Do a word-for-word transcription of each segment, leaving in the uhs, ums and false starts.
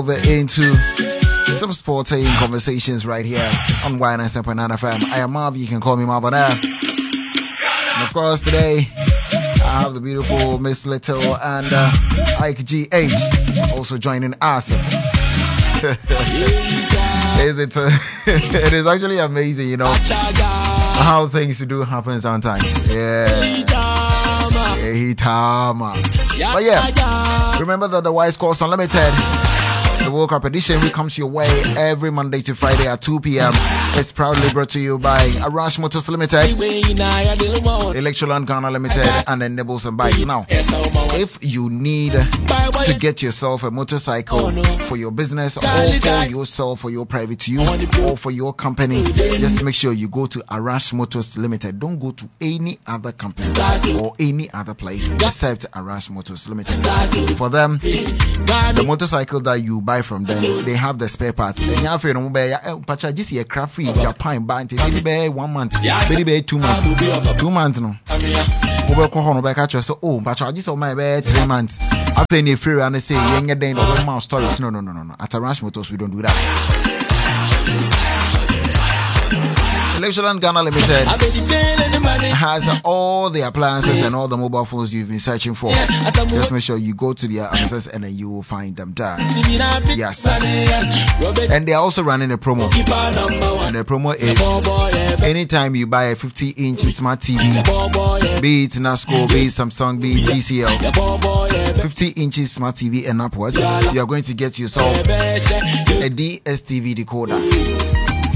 Over into some sporting conversations right here on Y ninety-seven point nine F M. I am Marv, you can call me Marvana. And of course today I have the beautiful Miss Little and uh, Ike G H also joining us. Is it, uh, it is actually amazing, you know, how things do happen sometimes. Yeah. Yeah. But yeah, remember that the Wise Course Unlimited, the World Cup edition, we comes your way every Monday to Friday at two p.m. It's proudly brought to you by Arash Motors Limited, Electroland Ghana Limited, and then Nibbles and Bikes. Now, if you need to get yourself a motorcycle for your business or for yourself, for your private use or for your company, just make sure you go to Arash Motors Limited. Don't go to any other company or any other place except Arash Motors Limited. For them, the motorcycle that you buy from them, they have the spare parts. Then you have to just a craft free Japan band. Maybe be one month, maybe be two months, two months no. Over Kohono back at you. So oh, but I just on my bed three months. After any free and they say younger than the mouse stories. No, no, no, no, no. At Arash Motors, we don't do that. Electroland Ghana Limited has all the appliances and all the mobile phones you've been searching for. Just make sure you go to their access and then you will find them there. Yes. And they are also running a promo. And the promo is anytime you buy a fifty inch smart T V, be it Nasco, be it Samsung, be it T C L, fifty inch smart T V and upwards, you are going to get yourself a D S T V decoder.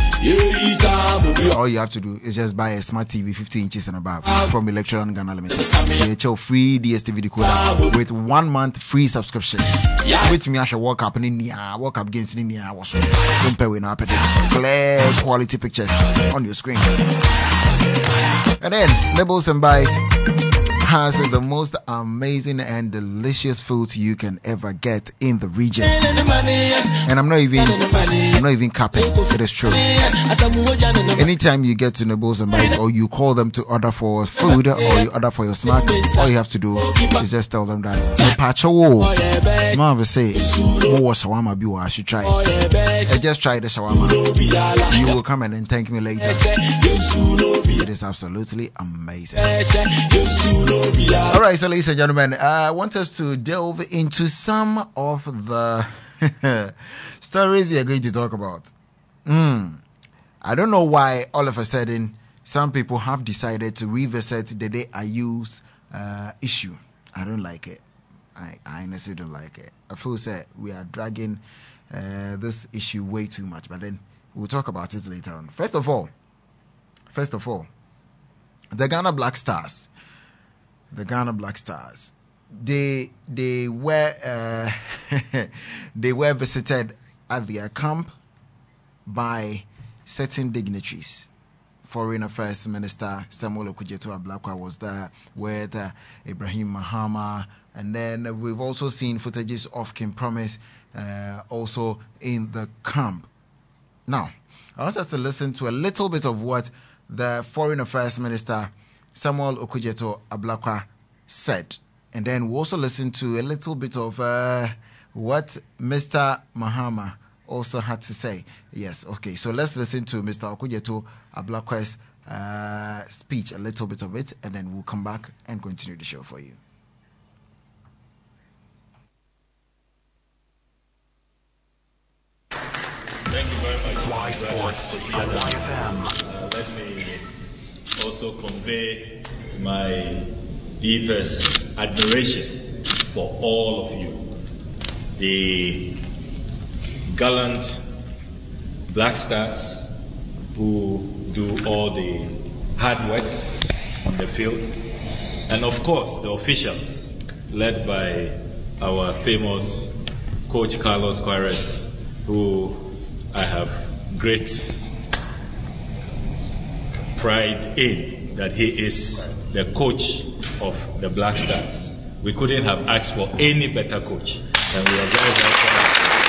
All you have to do is just buy a smart T V fifty inches and above from Electroland Ghana Limited. It's a free D S T V decoder with one month free subscription. Which me I should walk up in the walk up against in the house. Don't pay with no clear quality pictures on your screen. And then Nibbles and Bites has the most amazing and delicious food you can ever get in the region. And I'm not even I'm not even capping. It is true. Anytime you get to Nibbles and Bites or you call them to order for food or you order for your snack, all you have to do is just tell them that Pacho Marva say oh shawarma be I should try it. I just try the shawarma. You will come and then thank me later. It is absolutely amazing. All right, so ladies and gentlemen, uh, I want us to delve into some of the stories we are going to talk about. Mm. I don't know why all of a sudden some people have decided to revisit the Day I Use uh, issue. I don't like it. I, I honestly don't like it. I feel that we are dragging uh, this issue way too much, but then we'll talk about it later on. First of all, first of all, the Ghana Black Stars. The Ghana Black Stars, they they were uh, they were visited at their camp by certain dignitaries. Foreign Affairs Minister Samuel Okudzeto Ablakwa was there with uh, Ibrahim Mahama, and then we've also seen footages of King Promise uh, also in the camp. Now, I want us to listen to a little bit of what the Foreign Affairs Minister Samuel Okudzeto Ablakwa said. And then we'll also listen to a little bit of uh, what Mister Mahama also had to say. Yes, okay. So let's listen to Mister Okudzeto Ablakwa's uh, speech, a little bit of it, and then we'll come back and continue the show for you. Thank you very much. Y Sports at Y F M. Uh, let me also convey my deepest admiration for all of you, the gallant Black Stars who do all the hard work on the field, and of course the officials led by our famous coach Carlos Queiroz, who I have great pride in, that he is the coach of the Black Stars. We couldn't have asked for any better coach, and we are very, very proud.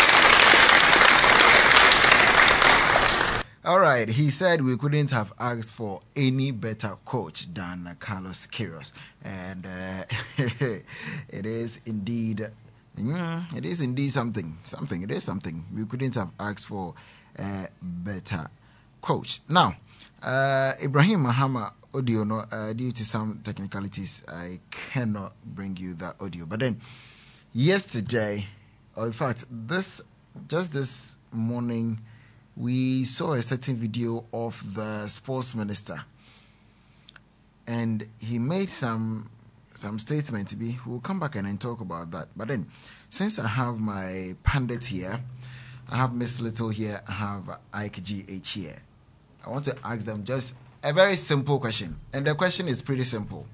All right, he said we couldn't have asked for any better coach than uh, Carlos Queiroz, and uh, it is indeed Mm, it is indeed something. Something. It is something. We couldn't have asked for a better coach. Now, uh, Ibrahim Mahama audio, no, uh, due to some technicalities, I cannot bring you that audio. But then, yesterday, or in fact, this just this morning, we saw a certain video of the sports minister, and he made some some statement to be. We'll come back and then talk about that. But then, since I have my pundit here, I have Miss Little here, I have Ike G H here, I want to ask them just a very simple question. And the question is pretty simple.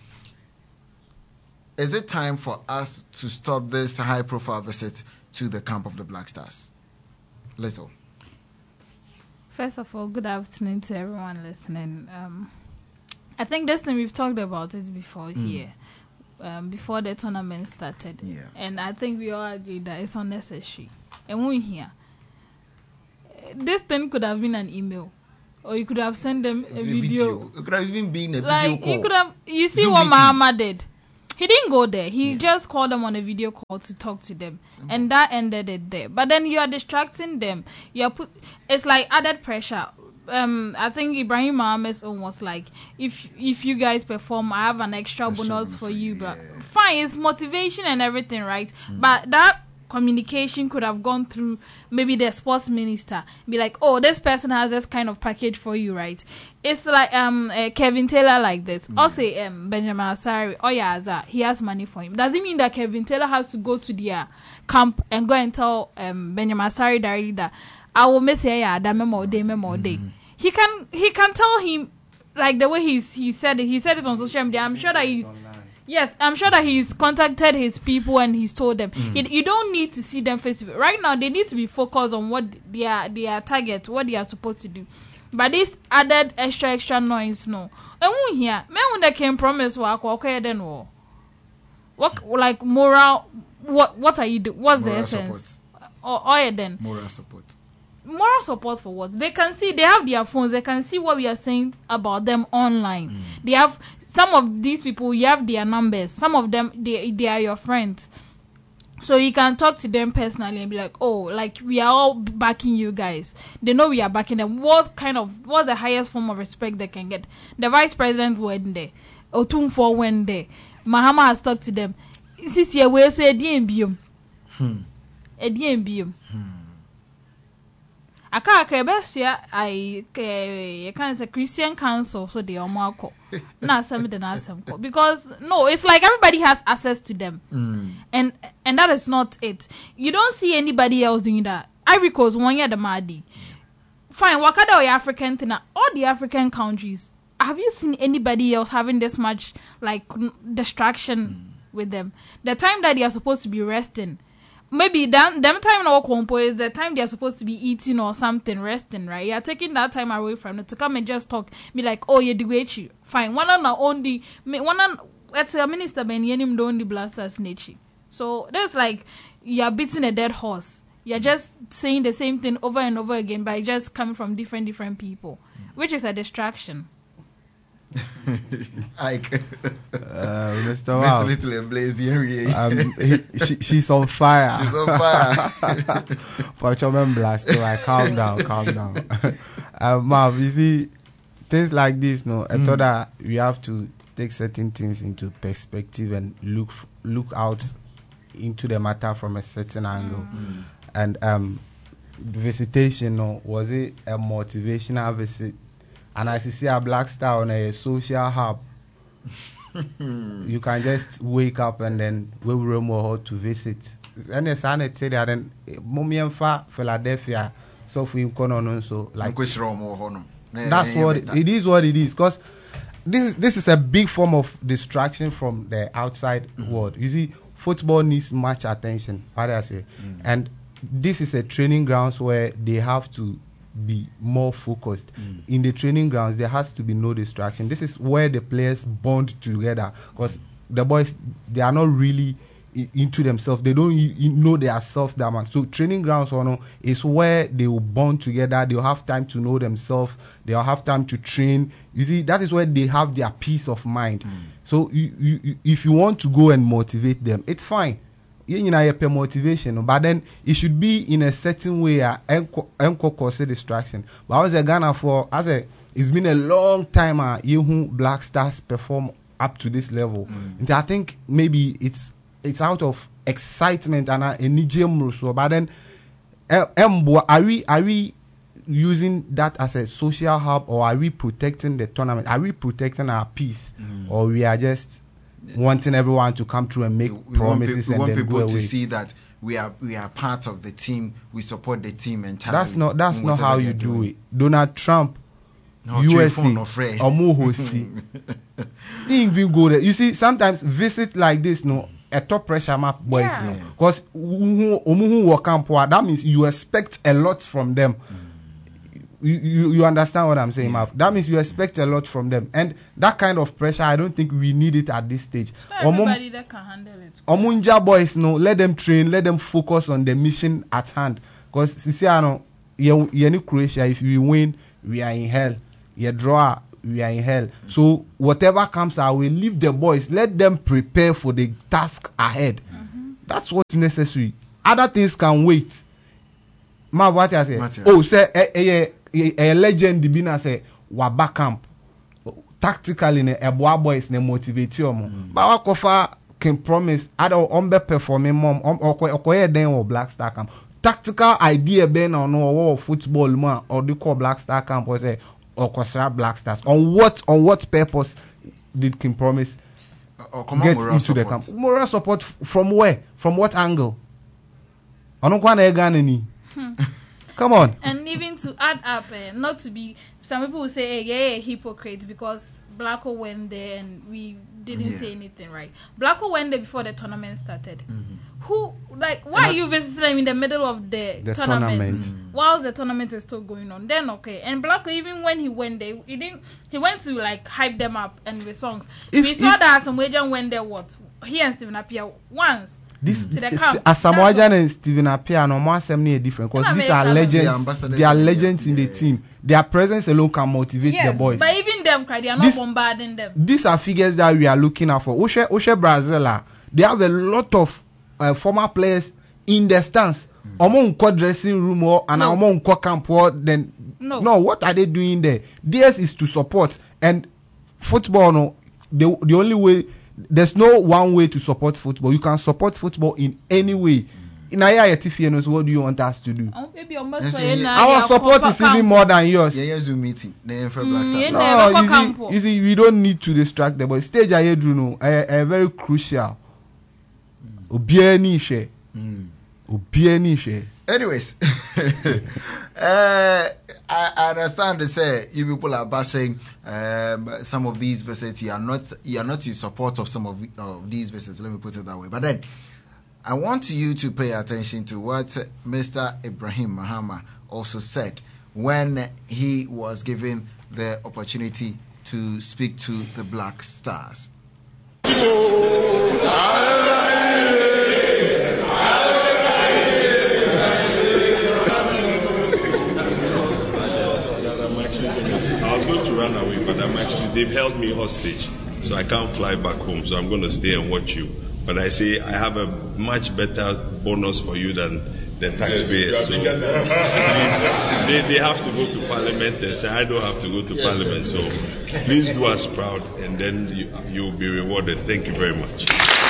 Is it time for us to stop this high-profile visit to the camp of the Black Stars? Little. First of all, good afternoon to everyone listening. Um, I think this thing we've talked about it before mm. here, um, before the tournament started. Yeah. And I think we all agree that it's unnecessary. And we here, this thing could have been an email, or you could have sent them a, a video. video. It could have even been a like, video call. You could have. You see Zoom what meeting. Mahama did. He didn't go there. He yeah. just called them on a video call to talk to them, Simple. and that ended it there. But then you are distracting them. You are put. It's like added pressure. Um, I think Ibrahim Mahama's own was like, if if you guys perform, I have an extra, extra bonus for you. Yeah. But fine, it's motivation and everything, right? Mm. But that communication could have gone through maybe the sports minister. Be like, oh, this person has this kind of package for you, right? It's like um uh, Kevin Taylor like this. Mm. Also, um Benjamin Asari, oh yeah, that he has money for him. Does it mean that Kevin Taylor has to go to their camp and go and tell um Benjamin Asari directly that I will miss yeah that memo day memo day? He can he can tell him like the way he's he said it. He said it on social media. I'm sure that he's yes, I'm sure that he's contacted his people and he's told them. Mm. He, you don't need to see them face to face. Right now, they need to be focused on what their their target, what they are supposed to do. But this added extra extra noise, no. And we here, men when they can promise work, okay then what? What like moral? What what are you do? What's moral the essence? Or or yeah, then moral support. Moral support for what? They can see, they have their phones, they can see what we are saying about them online. Mm. They have, some of these people, you have their numbers. Some of them, they, they are your friends. So you can talk to them personally and be like, oh, like, we are all backing you guys. They know we are backing them. What kind of, what's the highest form of respect they can get? The vice president went there. Otumfo went there. Mahama has talked to them. This year, we're so a D M B M. Hmm. A D M B M. Hmm. Aka akrebesua I you can say Christian council so they omako na asem de na asem ko because no it's like everybody has access to them mm. and and that is not it. You don't see anybody else doing that. Ivory Coast one year the Madi fine wakada or African thing all the African countries, have you seen anybody else having this much like distraction mm. with them? The time that they are supposed to be resting, maybe them, them time no compo is the time they are supposed to be eating or something, resting, right? You are taking that time away from them to come and just talk. Be like, oh, you do it. Fine. One on only, one on, it's a minister, ben, yenim do only blasters nachi. So that's like, you are beating a dead horse. You are just saying the same thing over and over again by just coming from different, different people, which is a distraction. Ike. uh, Mister Wow. Mister Little and Blaze here. Um, he, she, she's on fire. She's on fire. But you blast. So I calm down, calm down. uh, Mav, you see, things like this, no, I mm. thought that we have to take certain things into perspective and look look out into the matter from a certain angle. Mm. And um, the visitation, no, was it a motivational visit? And as you see a Black Star on a social hub, you can just wake up and then we will more to visit. And the son said that then Mumianfa, Philadelphia, so for you can so like that's what it, it is. What it is, because this is this is a big form of distraction from the outside mm-hmm. world. You see, football needs much attention. What do I say? Mm-hmm. And this is a training grounds where they have to be more focused. Mm. In the training grounds, there has to be no distraction. This is where the players bond together, because the boys, they are not really I- into themselves. They don't I- I know themselves that much. So training grounds you know, is where they will bond together. They'll have time to know themselves. They'll have time to train. You see, that is where they have their peace of mind. Mm. So you, you, you, if you want to go and motivate them, it's fine. you know, pay motivation, but then it should be in a certain way. Enko cause distraction. But I was a Ghana for as a it's been a long time. Uh, you who Black Stars perform up to this level. Mm. And I think maybe it's it's out of excitement and a energy. So, but then, are we are we using that as a social hub, or are we protecting the tournament? Are we protecting our peace, mm. or we are just wanting everyone to come through and make we promises want, pe- we and want then people go to away? see that we are we are part of the team. We support the team entirely. That's not that's not how you do doing. it. Donald Trump, no, U S A, or more hosty. Didn't even go there. You see, sometimes visits like this, no, a top pressure map boys, Yeah. no, because that means you expect a lot from them. Mm. You, you you understand what I'm saying, yeah. Mav? That means you expect a lot from them, and that kind of pressure, I don't think we need it at this stage. Not everybody that can handle it. Omunja boys, no, let them train, let them focus on the mission at hand. Because Sisiano, you you Croatia, if we win, we are in hell. You draw, we are in hell. Mm-hmm. So whatever comes our way, leave the boys, let them prepare for the task ahead. Mm-hmm. That's what's necessary. Other things can wait. Mav, what I say? Oh, say eh eh. A, a legend be na say waba camp tactically ne eboa boys ne motivate you mo ba wakofa can promise ada ombe performing mom okoye den or Black Star camp tactical idea be na no or football man or the call Black Star camp or say okosra Black Stars on what on what purpose did King Promise uh, get into support. The camp? Moral support f- from where? From what angle? Anokwa na ega ni. Come on. And even to add up, uh, not to be, some people will say, hey, yeah, yeah, hypocrite because Blacko went there and we didn't yeah. say anything, right? Blacko went there before the tournament started. Mm-hmm. Who, like, why are you visiting them in the middle of the, the tournament, tournament. Mm. whilst the tournament is still going on? Then okay. And Blacko, even when he went there, he didn't. He went to like hype them up and with songs. If, we saw if, that some agent went there. What he and Stephen Appiah once. This to the camp. Asamoah and Stephen Appiah no more assembly different because these are legends. They are legends in the team. Their presence alone can motivate yes, the boys. But even them, they are not this, bombarding them. These are figures that we are looking at for. Oshe Oshe Brazil, they have a lot of uh, former players in the stands. Among mm. dressing room or and no. among camp or then no. no, what are they doing there? Theirs is to support and football. No, the the only way. There's no one way to support football. You can support football in any way. In Aya T F N, what do you want us to do? Oh, maybe our support is even more than yours. Yeah, yeah, Zoom meeting. The Black Star. Mm, no, you see, you see, we don't need to distract them. But stage I do know, a very crucial. Obieni share. Obieni share. Anyways, uh, I, I understand they say you people are bashing um, some of these visits. You are not you are not in support of some of, of these visits. Let me put it that way. But then I want you to pay attention to what Mister Ibrahim Mahama also said when he was given the opportunity to speak to the Black Stars. I was going to run away, but I'm actually, they've held me hostage, so I can't fly back home, so I'm going to stay and watch you. But I say I have a much better bonus for you than the taxpayers. Yes, so please, they, they have to go to Parliament and say, I don't have to go to yes, Parliament, so please do us proud, and then you, you'll be rewarded. Thank you very much.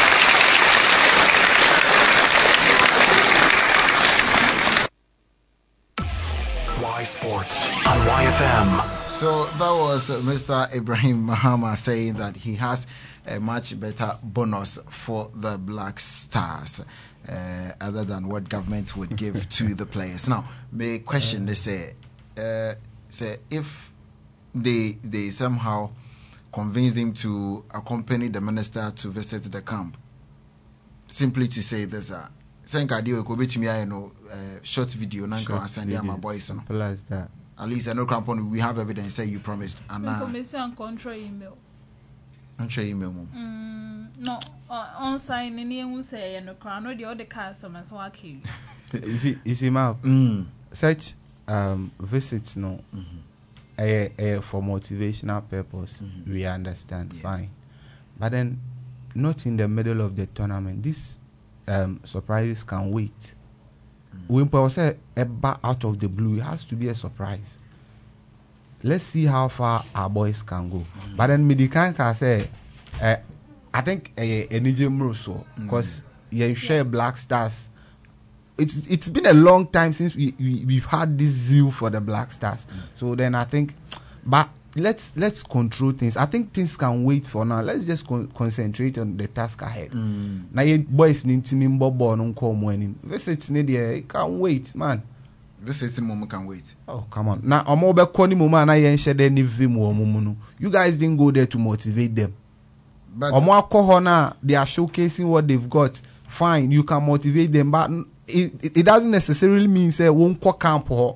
Sports on Y F M. So that was uh, Mister Ibrahim Mahama saying that he has a much better bonus for the Black Stars uh, other than what government would give to the players. Now, my question they say, uh, say if they they somehow convince him to accompany the minister to visit the camp, simply to say there's a know short video nanka send my boys simple as that. At least I know crampon we have evidence say you promised and now information control email control email mm, no uh, on sign any who say no crown no the other customers work you you see you see ma mm. such um visits no mm-hmm. a, a, for motivational purpose mm-hmm. we understand yeah. fine but then not in the middle of the tournament. This um, surprises can wait. When Paul said Eba out of the blue, it has to be a surprise. Let's see how far our boys can go. Mm. But then Medican can say, uh, I think a N J Mroso, because you share Black Stars. It's it's been a long time since we, we we've had this zeal for the Black Stars. Mm. So then I think, but let's let's control things. I think things can wait for now. Let's just con- concentrate on the task ahead. Mm. Now you boys need to nimbo born on come when visit Nidia, it can wait, man. Visit moment can wait. Oh come on. Now I'm over Connie Muma and I share any vim or mumuno. You guys didn't go there to motivate them. But or more kohona, they are showcasing what they've got. Fine, you can motivate them, but it, it, it doesn't necessarily mean say won't co camp or.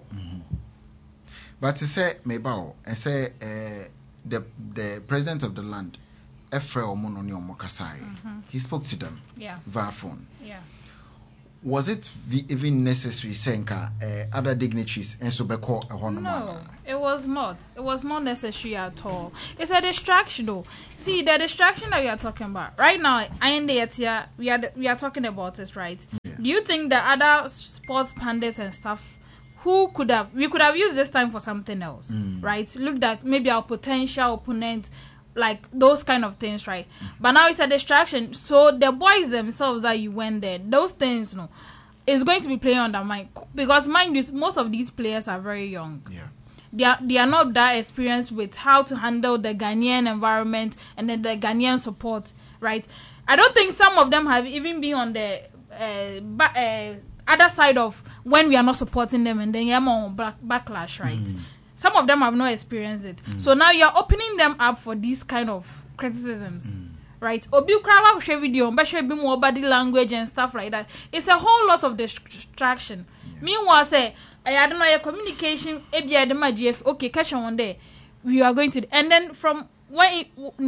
But to say Mebao and say uh, the the president of the land, Efre Omononi Omokasai, he spoke to them yeah. via phone. Yeah. Was it v- even necessary, Senka, uh, other dignitaries, and so beko a honor? No, it was not. It was not necessary at all. It's a distraction, though. See, the distraction that we are talking about right now, I and the we are we are talking about it, right? Yeah. Do you think the other sports pundits and stuff? Who could have, we could have used this time for something else, mm. right? Looked at maybe our potential opponent, like those kind of things, right? Mm. But now it's a distraction. So the boys themselves that you went there, those things, you know, is going to be playing on their mind. Because mind you, most of these players are very young. Yeah. They are, they are not that experienced with how to handle the Ghanaian environment and then the Ghanaian support, right? I don't think some of them have even been on the uh, ba- uh other side of when we are not supporting them and then you're more back, backlash, right? Mm. Some of them have not experienced it. Mm. So now you're opening them up for these kind of criticisms, mm. right? Obi Krawa share video, but share be more body language and stuff like that. It's a whole lot of distraction. Yeah. Meanwhile, say, I don't know, your communication, okay, catch on one day. We are going to, and then from when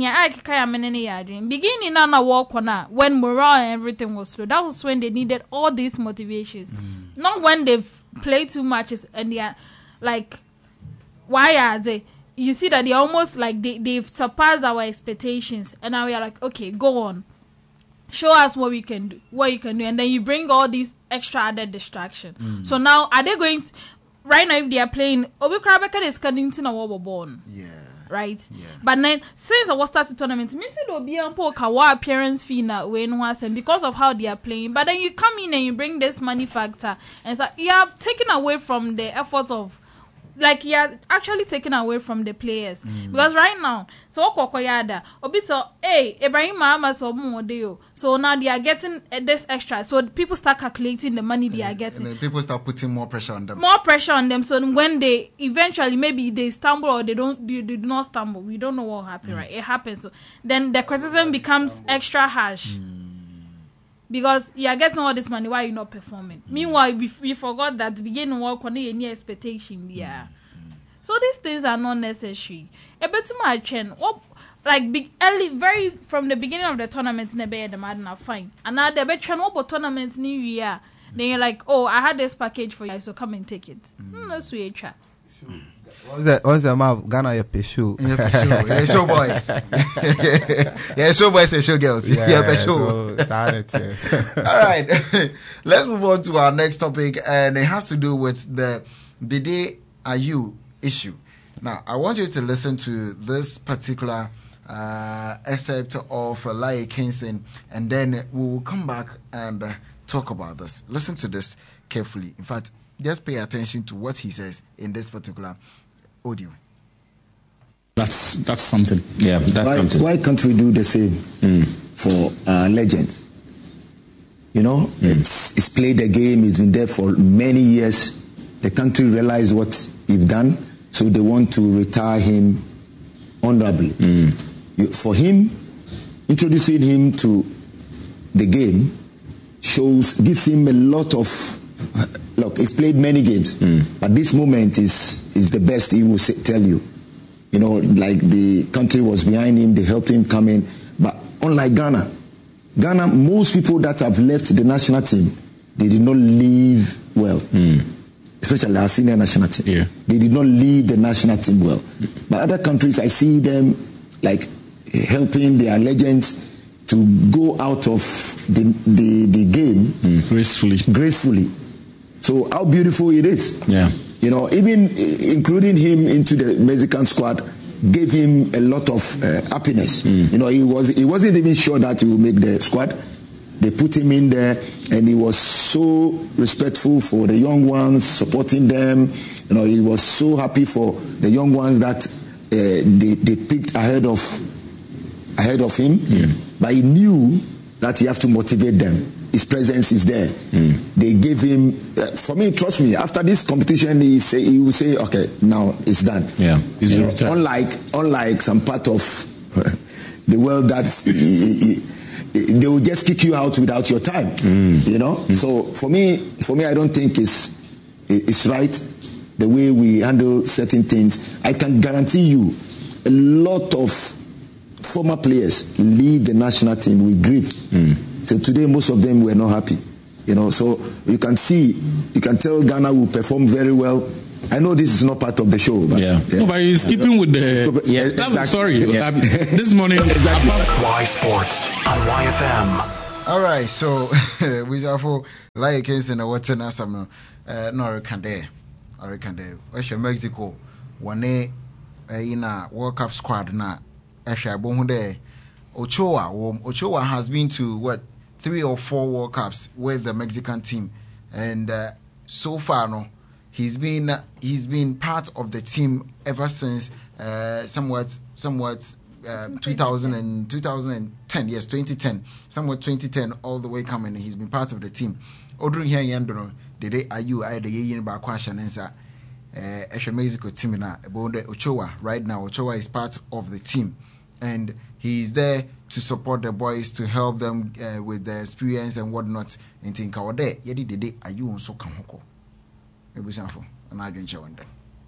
beginning na walk on when morale and everything was low, that was when they needed all these motivations. Mm. Not when they've played two matches and they are like, why are they? You see that they almost like they, they've surpassed our expectations, and now we are like, okay, go on, show us what we can do, what you can do, and then you bring all these extra added distraction. Mm. So now are they going to, right now if they are playing, Obi Krabeka is coming to our born. Yeah. Right, yeah. But then since I was starting tournament, me too will be on kawa appearance fee now when once and because of how they are playing. But then you come in and you bring this money factor, and so you are taken away from the efforts of, like you are actually taken away from the players mm. because right now, so Kokoyada, Obito, hey, Ibrahim Mama so modeo. So now they are getting uh, this extra. So people start calculating the money they and, are getting. And then people start putting more pressure on them. More pressure on them. So when they eventually maybe they stumble or they don't, they, they do not stumble. We don't know what happened, mm. right? It happens. So then the criticism becomes extra harsh. Mm. Because you are getting all this money while you're not performing. Mm. Meanwhile, we, we forgot that the beginning work on any expectation. Yeah. Mm. So these things are not necessary. A bit too much. What like big early, very from the beginning of the tournament, never the madden are fine. And now the veteran what tournaments new year. Then you're like, oh, I had this package for you, so come and take it. Mm. That's sweet. What's that? What's the map? Ghana, your peshu. Yeah, peshu. Yeah, show boys. Yeah, show boys and show girls. Yeah, yeah peshu. So, all right. Let's move on to our next topic, and it has to do with the Dede Ayew issue. Now, I want you to listen to this particular uh, excerpt of uh, Laye Kingston, and then we will come back and uh, talk about this. Listen to this carefully. In fact, just pay attention to what he says in this particular audio. That's that's something. Yeah, that's why, something. Why can't we do the same mm. for uh, legends? You know, mm. it's, it's played the game. He's been there for many years. The country realized what he's done, so they want to retire him honorably. Mm. You, for him, introducing him to the game shows, gives him a lot of. Look, he's played many games, mm. but this moment is is the best. He will say, tell you, you know, like the country was behind him, they helped him come in. But unlike Ghana, Ghana, most people that have left the national team, they did not leave well, mm. especially our senior national team. Yeah. They did not leave the national team well. Mm. But other countries, I see them like helping their legends to go out of the the, the game mm, gracefully. gracefully. So how beautiful it is. Yeah. You know, even including him into the Mexican squad gave him a lot of uh, happiness. Mm. You know, he was he wasn't even sure that he would make the squad. They put him in there, and he was so respectful for the young ones, supporting them. You know, he was so happy for the young ones that uh, they they picked ahead of ahead of him. Mm. But he knew that he have to motivate them. His presence is there. Mm. They gave him. Uh, for me, trust me. After this competition, he say he will say, "Okay, now it's done." Yeah, you know, unlike unlike some part of the world that he, he, they will just kick you out without your time. Mm. You know. Mm. So for me, for me, I don't think it's it's right the way we handle certain things. I can guarantee you, a lot of former players leave the national team with grief. Mm. Till today, most of them were not happy. You know, so you can see, you can tell Ghana will perform very well. I know this is not part of the show. But, yeah. yeah. No, but he's keeping with the... Yeah, that's exactly. Sorry. Yeah. This morning... Exactly. Y Sports on Y F M. All right, so we have for like case in the water na some uh no can there. Or can there. Where's Mexico? One in a World Cup squad na Esha Bohu there. Ochoa, Ochoa has been to what three or four World Cups with the Mexican team, and uh, so far, no, he's been uh, he's been part of the team ever since uh, somewhat somewhat uh, two thousand and twenty ten, yes, twenty ten, somewhat twenty ten, all the way coming. He's been part of the team. Odrin here yandono, the day are you I the yin ba question answer. Uh, Mexico team na about Ochoa right now. Ochoa is part of the team, and he's there to support the boys, to help them uh, with the experience and whatnot. And think our day, yet the day are you also come home? It was awful, and I didn't show them.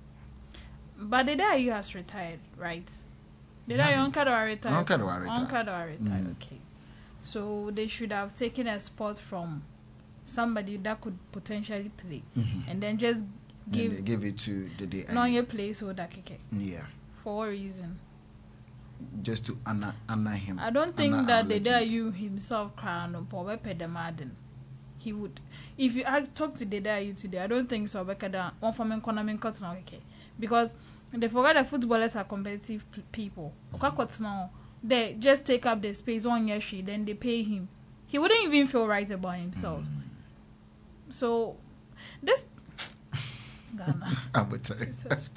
But the day you has retired, right? The day Uncle or retired? Uncle or retired. Uncle or retired, mm. Okay. So they should have taken a spot from somebody that could potentially play, mm-hmm. and then just give then give it to the day. Non your place or that keke. Yeah. For what reason? Just to honor, honor him. I don't think that the day you himself crying on Power Pedamadden. He would, if you I talk to the day you today, I don't think so. Because one from economic cuts now, okay, because they forget that footballers are competitive p- people. Okay, now they just take up the space one year, she then they pay him. He wouldn't even feel right about himself. Mm. So this. Ghana. it's just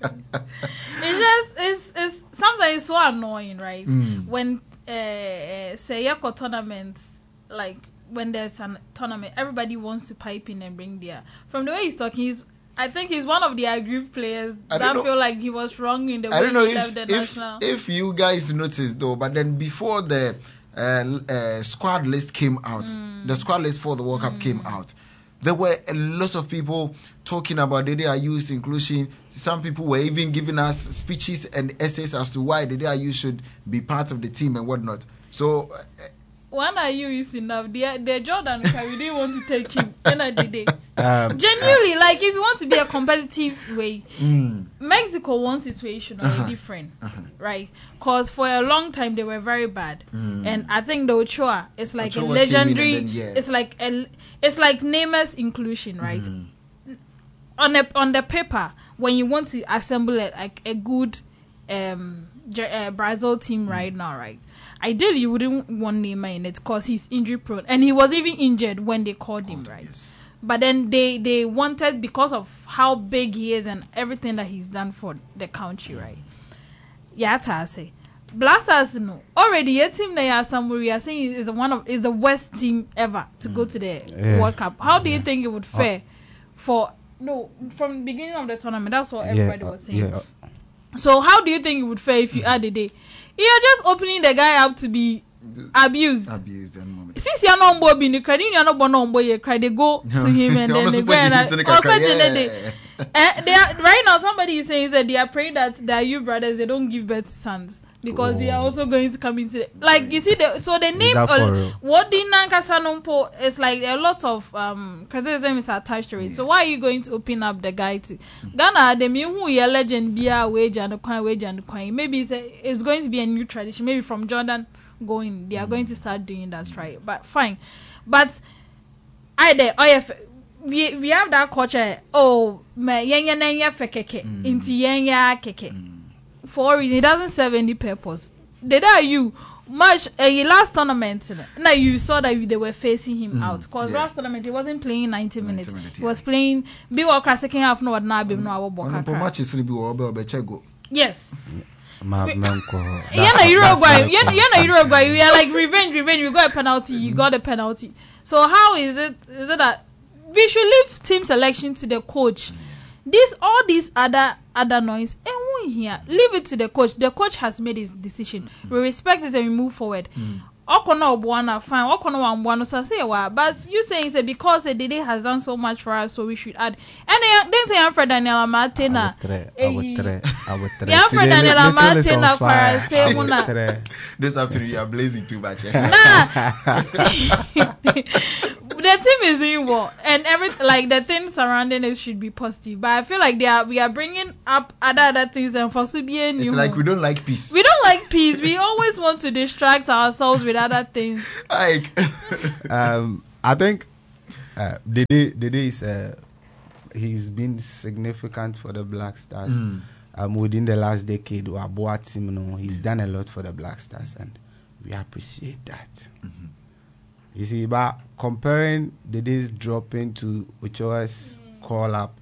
it's it's sometimes it's so annoying, right? Mm. When uh, uh say Yako tournaments, like when there's a tournament, everybody wants to pipe in and bring their. From the way he's talking, he's I think he's one of the aggrieved players that feel like he was wrong in the way he left the if, national. If you guys noticed though, but then before the uh, uh, squad list came out, mm. the squad list for the World Cup mm. came out. There were a lot of people talking about the Ayew inclusion. Some people were even giving us speeches and essays as to why the Ayew should be part of the team and whatnot. So, uh, one Ayew is enough. The, the Jordan, we didn't want to take him. End of the day. Um, Genuinely, like if you want to be a competitive way, mm. Mexico one situation are uh-huh. different, uh-huh. right? Because for a long time they were very bad, mm. and I think the Ochoa is like Ochoa a legendary. Then, yeah. It's like a, it's like Neymar's inclusion, right? Mm. On the on the paper, when you want to assemble a, like a good um, uh, Brazil team mm. right now, right? Ideally, you wouldn't want Neymar in it because he's injury prone, and he was even injured when they called him, right? Yes. But then they, they wanted, because of how big he is and everything that he's done for the country, right? Yeah, I say. Blasters, no. Already, a team that are somewhere we are saying is one of is the worst team ever to mm. go to the yeah. World Cup. How do you yeah. think it would fare oh. for no from the beginning of the tournament? That's what everybody yeah. was saying. Yeah. So how do you think it would fare if you add the day? You're just opening the guy up to be abused. Abused and moment. Since you're not on being the credit, you're not born on boy, you cry, they go to him and then they go and uh, they are, right now somebody is saying that they are praying that the Ayew brothers they don't give birth to sons because oh. they are also going to come into the, like you see the, so the name uh, what the Nankasanumpo is like a lot of um criticism is attached to it. Yeah. So why are you going to open up the guy to mm. Ghana the me who your legend be a wage and a coin wage and a coin maybe it's, a, it's going to be a new tradition maybe from Jordan going, they are going to start doing that strike. But fine. But I there oh yeah, we we have that culture. Oh me yenya nenya fekeke into yenya keke. For a reason, it doesn't serve any purpose. They are you much uh, last tournament. Now you saw that they were facing him mm, out because yeah. last tournament he wasn't playing ninety minutes. minutes he yeah. was playing. Be walker second half. No, now be no yes. Yeah, no Uruguay. Yeah, yeah, no Uruguay. We are like revenge, revenge. We got a penalty. You got a penalty. So how is it? Is it that we should leave team selection to the coach? This all these other other noise and we here leave it to the coach. The coach has made his decision. We respect it and we move forward. Okono Obuana fine. Okono Obuana so say what? But you saying say because the Dede has done so much for us, so we should add. And then say Fred Daniel Martina. Yeah, Fred Daniel Martina for say muna. This afternoon you are blazing too much. Nah. The team is doing well, and every like the things surrounding it should be positive. But I feel like they are we are bringing up other other things, and for Subian, it's like we don't like peace. We don't like peace. We always want to distract ourselves with other things. Like, um, I think uh, Dede Dede is uh, he's been significant for the Black Stars. Mm. Um, within the last decade, or Boat team, you know, he's mm. done a lot for the Black Stars, and we appreciate that. Mm-hmm. You see, but comparing the days dropping to Ochoa's mm. call up,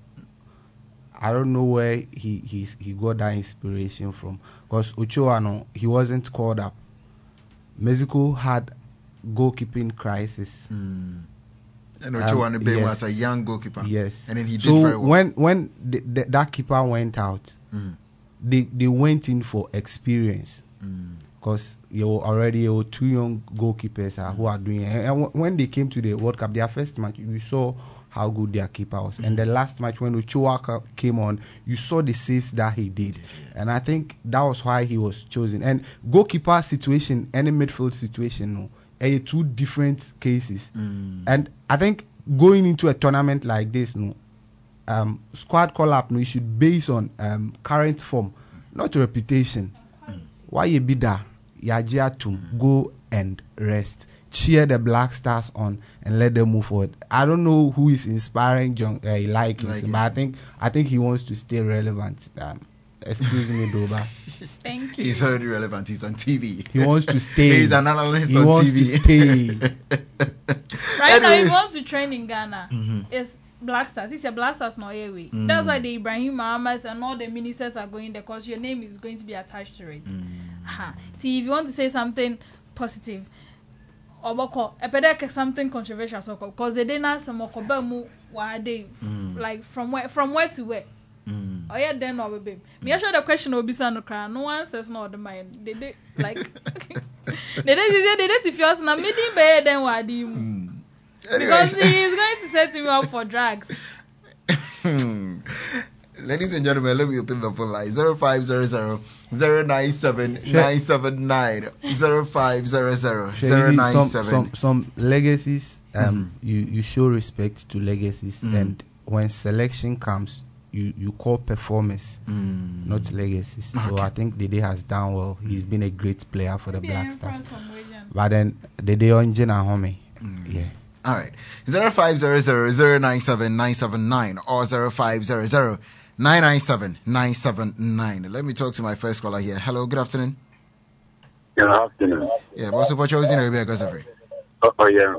I don't know where he he's, he got that inspiration from. Because Ochoa, no, he wasn't called up. Mexico had goalkeeping crisis. Mm. And Ochoa um, yes, was a young goalkeeper. Yes. And then he did so very well. when when the, the, that keeper went out, mm. they they went in for experience. Mm. Because you already you two young goalkeepers uh, who are doing it. And w- when they came to the World Cup, their first match, you saw how good their keeper was. Mm-hmm. And the last match, when Ochoa came on, you saw the saves that he did. Yeah. And I think that was why he was chosen. And goalkeeper situation, any midfield situation, no, are two different cases. Mm. And I think going into a tournament like this, no, um, squad call-up, no, you should base on um, current form, not reputation. Mm. Why you be there? Yajia to go and rest, cheer the Black Stars on, and let them move forward. I don't know who is inspiring John uh, like him, but I think I think he wants to stay relevant. Um, excuse me, Doba. Thank you. He's already relevant. He's on T V. He wants to stay. He's an analyst he on wants T V. To stay. Right now, he wants to train in Ghana. Mm-hmm. It's Black Stars. It's a Black Stars no way. Mm. That's why the Ibrahim Mohammed and all the ministers are going there because your name is going to be attached to it. Mm. Uh-huh. See, if you want to say something positive, or something controversial, so because they didn't ask some why they like from where from where to where. Mm. Oh yeah, then no baby. Me sure the question will be no cry. No one says no the mind. They did like they did they did if you ask na meeting better than what do because he is going to set him up for drugs. Ladies and gentlemen, let me open the phone line. zero five zero zero zero nine seven nine seven nine zero five zero zero zero nine seven. Some, some legacies, um, mm-hmm. you, you show respect to legacies, mm-hmm. and when selection comes, you, you call performance, mm. not legacies. Okay. So I think Dede has done well. He's been a great player for the Black Stars. But then Dede on Jena Home, yeah. All right, zero five zero zero zero nine seven nine seven nine or zero five zero zero nine nine seven nine seven nine. Let me talk to my first caller here. Hello, good afternoon. Good afternoon. Yeah, what's up? You're in Arabia, Gosafri. Oh, oh yeah.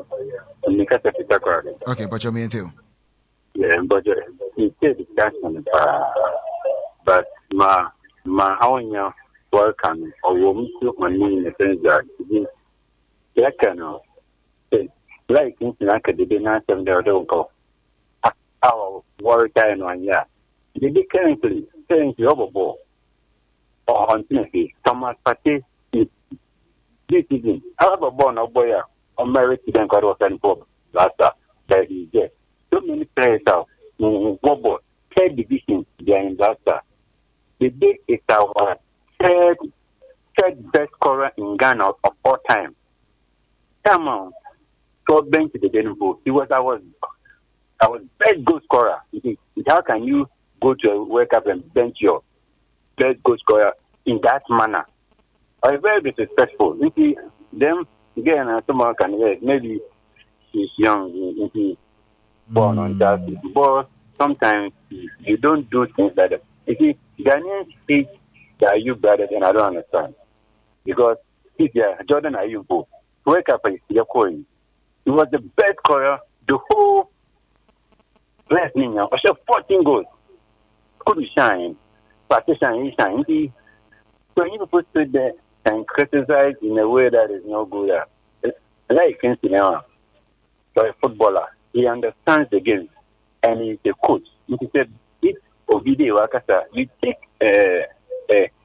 Okay, but you're me too. Yeah, but you said discussion, but my my own welcome or woman to my name in the sense that yeah, can like in the day nine seven there don't go. Our work time one year. The big currently saying the overball or ultimately Thomas Pate this season. However, born a boy or married to them got was and for last that he get so many players out in football, third division they are in that. The big is our third third best scorer in Ghana of all time. Come on. So bench the Denver. He was our our best goal scorer. How can you go to a World Cup and bench your best goal scorer in that manner? I'm very disrespectful. You see, them again, uh, someone can get maybe she's young, into born on that. But sometimes you don't do things like that. You see, Ghanaians hate the Ayub brothers, and I don't understand. Because if yeah, Jordan Ayub, wake up and you're calling. He was the best scorer, the whole wrestling now. I shot fourteen goals. Couldn't shine. But to shine, he shine. So you people stood there and criticize in a way that is no good. It's like against now. So a footballer, he understands the game and he's a coach. He said, if Ovide Wakasa, you take uh, uh,